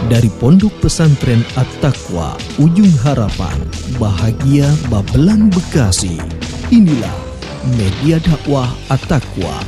Dari Pondok Pesantren At-Taqwa, Ujung Harapan, Bahagia Babelan Bekasi. Inilah Media Dakwah At-Taqwa.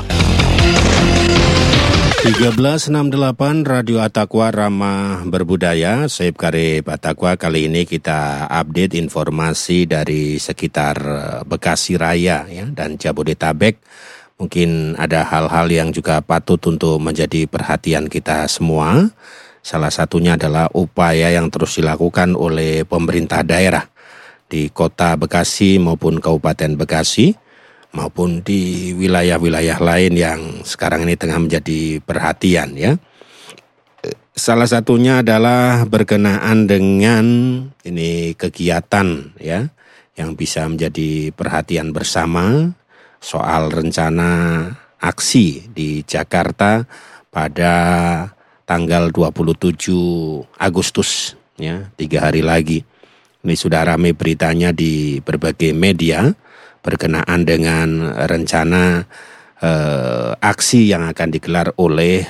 1368 Radio At-Taqwa Ramah Berbudaya. Sohib Karib At-Taqwa, kali ini kita update informasi dari sekitar Bekasi Raya ya, dan Jabodetabek. Mungkin ada hal-hal yang juga patut untuk menjadi perhatian kita semua. Salah satunya adalah upaya yang terus dilakukan oleh pemerintah daerah di Kota Bekasi maupun Kabupaten Bekasi, maupun di wilayah-wilayah lain yang sekarang ini tengah menjadi perhatian ya. Salah satunya adalah berkenaan dengan ini kegiatan ya yang bisa menjadi perhatian bersama soal rencana aksi di Jakarta pada tanggal 27 Agustus ya, 3 hari lagi. Ini sudah ramai beritanya di berbagai media berkenaan dengan rencana aksi yang akan digelar oleh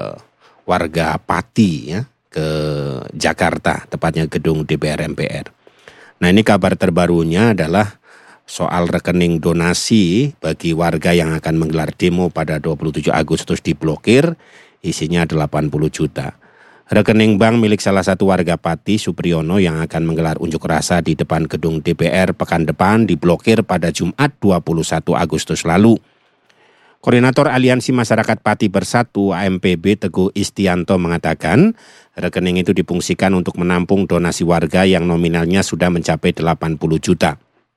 warga Pati ya ke Jakarta, tepatnya gedung DPR MPR. Nah, ini kabar terbarunya adalah soal rekening donasi bagi warga yang akan menggelar demo pada 27 Agustus diblokir, isinya 80 juta. Rekening bank milik salah satu warga Pati, Supriyono, yang akan menggelar unjuk rasa di depan gedung DPR pekan depan diblokir pada Jumat 21 Agustus lalu. Koordinator Aliansi Masyarakat Pati Bersatu AMPB Teguh Istianto mengatakan rekening itu difungsikan untuk menampung donasi warga yang nominalnya sudah mencapai 80 juta.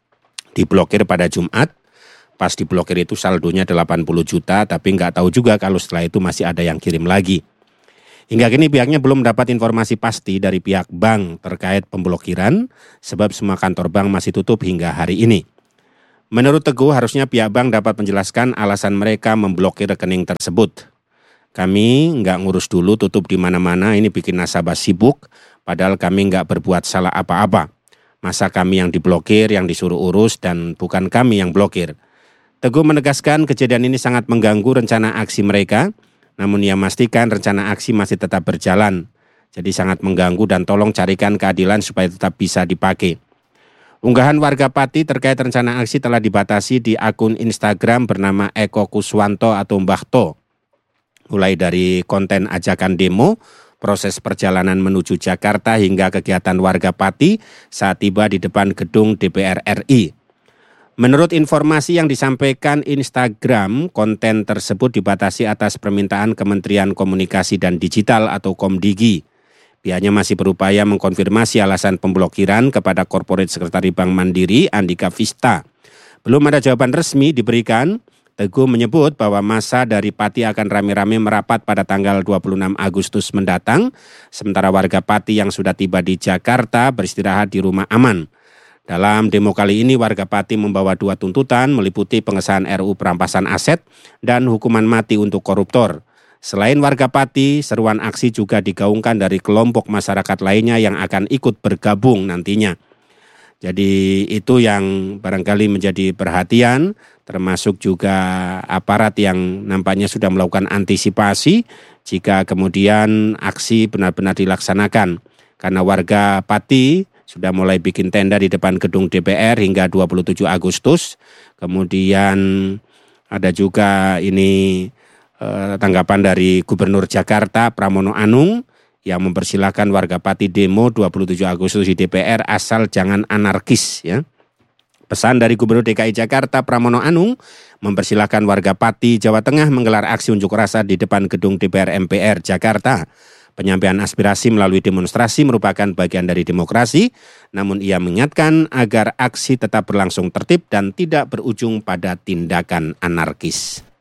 Diblokir pada Jumat, pas diblokir itu saldonya 80 juta, tapi nggak tahu juga kalau setelah itu masih ada yang kirim lagi. Hingga kini pihaknya belum dapat informasi pasti dari pihak bank terkait pemblokiran, sebab semua kantor bank masih tutup hingga hari ini. Menurut Teguh, harusnya pihak bank dapat menjelaskan alasan mereka memblokir rekening tersebut. Kami nggak ngurus dulu tutup di mana-mana, ini bikin nasabah sibuk, padahal kami nggak berbuat salah apa-apa. Masa kami yang diblokir, yang disuruh urus, dan bukan kami yang blokir. Teguh menegaskan kejadian ini sangat mengganggu rencana aksi mereka, namun ia memastikan rencana aksi masih tetap berjalan. Jadi sangat mengganggu dan tolong carikan keadilan supaya tetap bisa dipakai. Unggahan warga Pati terkait rencana aksi telah dibatasi di akun Instagram bernama Eko Kuswanto atau Mbah To. Mulai dari konten ajakan demo, proses perjalanan menuju Jakarta hingga kegiatan warga Pati saat tiba di depan gedung DPR RI. Menurut informasi yang disampaikan Instagram, konten tersebut dibatasi atas permintaan Kementerian Komunikasi dan Digital atau Komdigi. Pihaknya masih berupaya mengkonfirmasi alasan pemblokiran kepada Corporate Sekretari Bank Mandiri, Andika Vista. Belum ada jawaban resmi diberikan. Teguh menyebut bahwa massa dari Pati akan rame-rame merapat pada tanggal 26 Agustus mendatang, sementara warga Pati yang sudah tiba di Jakarta beristirahat di rumah aman. Dalam demo kali ini, warga Pati membawa 2 tuntutan meliputi pengesahan RUU perampasan aset dan hukuman mati untuk koruptor. Selain warga Pati, seruan aksi juga digaungkan dari kelompok masyarakat lainnya yang akan ikut bergabung nantinya. Jadi itu yang barangkali menjadi perhatian, termasuk juga aparat yang nampaknya sudah melakukan antisipasi jika kemudian aksi benar-benar dilaksanakan. Karena warga Pati sudah mulai bikin tenda di depan gedung DPR hingga 27 Agustus. Kemudian ada juga ini tanggapan dari Gubernur Jakarta Pramono Anung yang mempersilahkan warga Pati demo 27 Agustus di DPR asal jangan anarkis ya. Pesan dari Gubernur DKI Jakarta Pramono Anung mempersilahkan warga Pati Jawa Tengah menggelar aksi unjuk rasa di depan gedung DPR MPR Jakarta. Penyampaian aspirasi melalui demonstrasi merupakan bagian dari demokrasi, namun ia mengingatkan agar aksi tetap berlangsung tertib dan tidak berujung pada tindakan anarkis.